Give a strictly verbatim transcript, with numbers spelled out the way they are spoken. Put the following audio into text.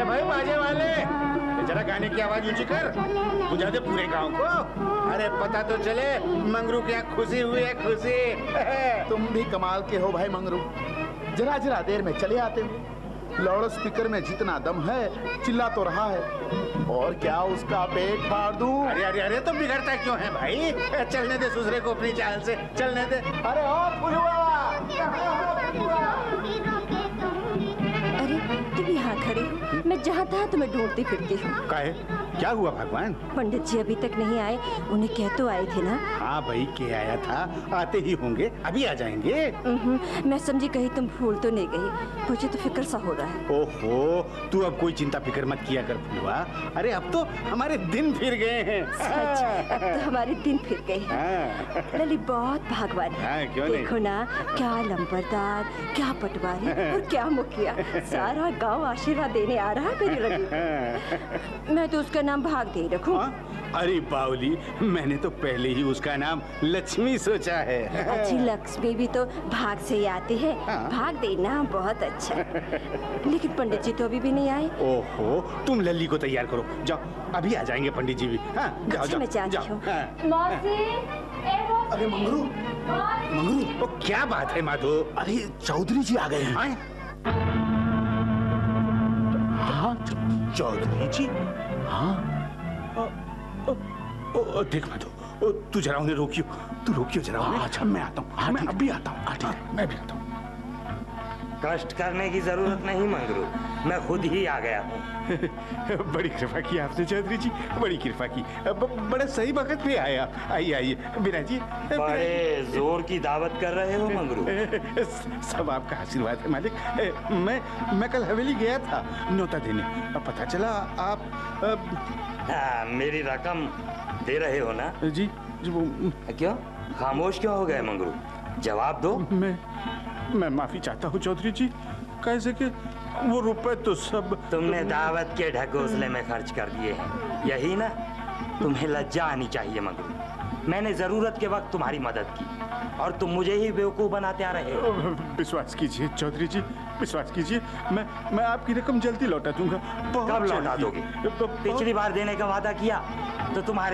अरे भाई बाजे वाले, जरा गाने की आवाज ऊंची कर, बुझा दे पूरे गांव को। अरे पता तो चले मंगरू क्या खुशी हुई है, खुशी। तुम भी कमाल के हो भाई मंगरू, जरा जरा देर में चले आते हो। लाउड स्पीकर में जितना दम है चिल्ला तो रहा है, और क्या उसका पेट फाड़ दूं? अरे अरे अरे तो बिगड़ता क्यों है भाई, चलने दे दूसरे को अपनी चाल से, चलने दे। अरे ओ फुलवा, अरे तुम यहाँ खड़े हो, मैं जहाँ था तुम्हें ढूंढती फिरती हूँ। काहे, क्या हुआ भगवान? पंडित जी अभी तक नहीं आए, उन्हें कह तो आए थे ना? हाँ भाई के आया था, आते ही होंगे, अभी आ जाएंगे। मैं समझी कहीं तुम भूल तो नहीं गई, मुझे तो फिक्र सा हो रहा है। ओहो, तू अब कोई चिंता फिक्र मत किया कर फुलवा, अरे अब तो हमारे दिन फिर गए हैं। सच, अब तो हमारे दिन फिर गए हैं। लली बहुत भागवान है, क्यों नहीं? देखो ना, क्या लंबरदार, क्या पटवारी और क्या मुखिया, सारा गांव आशीर्वाद देने आ रहा है मेरी लली। मैं तो उसका नाम भाग दे रखूं। अरे बावली, मैंने तो पहले ही उसका नाम लक्ष्मी सोचा है। अच्छी लक्ष्मी भी तो भाग से ही आती है, भाग देना बहुत अच्छा। लेकिन पंडित जी तो अभी भी नहीं आए। ओहो, तुम लल्ली को तैयार करो, जाओ, अभी आ जाएंगे पंडित जी भी। हाँ, जाओ, अच्छा, जाओ, मैं जाती जाओ, हूँ। हाँ। मौसी, ए मौसी। अरे मंगरू, मंगरू, तो क्या बात है माधो? अरे चौधरी जी आ गए हैं। आए? हाँ चौधरी जी? हाँ, ओ, ओ, देख माधो, तू जरा उन्हें रोकियो, तू रोकियो जरा उन्हें। अच्छा मैं आता हूँ, मैं अभी आता हूँ। हाँ ठीक है, मैं भी आता हूँ। कष्ट करने की जरूरत नहीं मंगरू, मैं खुद ही आ गया हूँ। बड़ी कृपा की आपने चौधरी जी, बड़ी कृपा की, ब, बड़े सही वक्त पे आए आप। आइए आइए बिना जी। बड़े जोर की दावत कर रहे हो मंगरू। सब आपका आशीर्वाद है मालिक। मैं मैं कल हवेली गया था न्योता देने, अब पता चला आप हाँ, मेरी रकम दे रहे हो ना? जी, जी वो, क्यों खामोश क्यों हो गए मंगरू, जवाब दो। मैं मैं माफी चाहता हूँ चौधरी जी, कैसे कि वो रुपए तो सब तुमने दावत के ढकोसले में खर्च कर दिए हैं, यही ना? तुम्हें लज्जा आनी चाहिए मंगरू, मैंने जरूरत के वक्त तुम्हारी मदद की और तुम मुझे ही बेवकूफ बनाते आ रहे हो। विश्वास कीजिए चौधरी जी, विश्वास कीजिए, मैं मैं आपकी रकम जल्दी लौटा दूंगा। कब लौटा दोगे? पिछली बार देने का वादा किया तो तुम्हारे